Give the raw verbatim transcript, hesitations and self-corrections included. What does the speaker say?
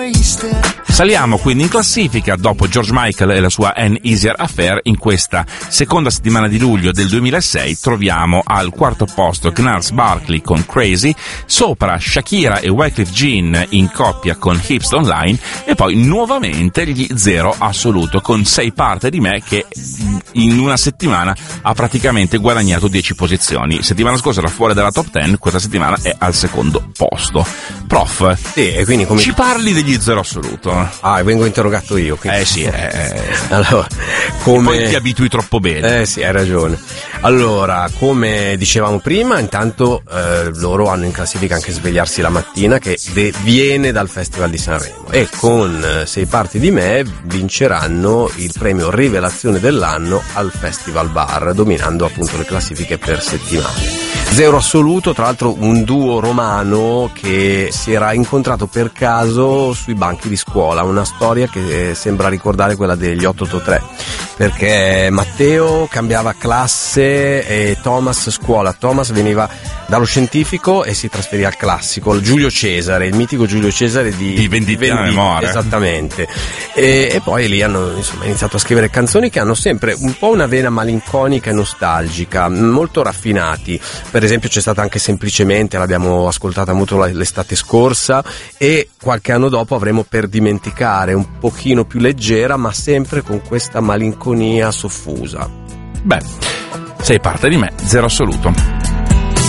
Saliamo quindi in classifica dopo George Michael e la sua An Easier Affair. In questa seconda settimana di luglio del duemilasei troviamo al quarto posto Gnarls Barkley con Crazy, sopra Shakira e Wyclef Jean in coppia con Hips Online e poi nuovamente gli Zero Assoluto con Sei parte di me, che in una settimana ha praticamente guadagnato dieci posizioni. Settimana scorsa era fuori dalla top dieci, questa settimana è al secondo posto. Prof, sì, e quindi come... ci parli degli Zero Assoluto? Ah, vengo interrogato io. Quindi... Eh sì, eh... allora, come... poi ti abitui troppo bene. Eh sì, hai ragione. Allora, come dicevamo prima, intanto eh, loro hanno in classifica anche Svegliarsi la mattina, che de- viene dal Festival di Sanremo, e con eh, Sei parti di me vinceranno il premio Rivelazione dell'anno al Festival Bar, dominando appunto le classifiche per settimane. Zero Assoluto, tra l'altro un duo romano che si era incontrato per caso sui banchi di scuola, una storia che sembra ricordare quella degli otto otto tre, perché Matteo cambiava classe e Thomas scuola. Thomas veniva dallo scientifico e si trasferiva al classico, il Giulio Cesare, il mitico Giulio Cesare di, di Vendita a memoria. Esattamente. E, e poi lì hanno insomma iniziato a scrivere canzoni che hanno sempre un po' una vena malinconica e nostalgica, molto raffinati. Per esempio c'è stata anche Semplicemente, l'abbiamo ascoltata molto l'estate scorsa, e qualche anno dopo avremo Per dimenticare, un pochino più leggera ma sempre con questa malinconia soffusa. Beh, Sei parte di me, Zero Assoluto.